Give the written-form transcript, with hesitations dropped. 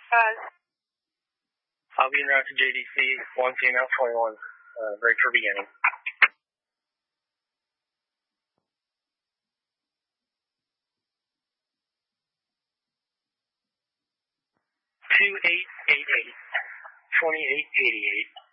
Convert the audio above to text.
I'll be en route to JDC, 1 female, 21, break for beginning. 2888, 2888.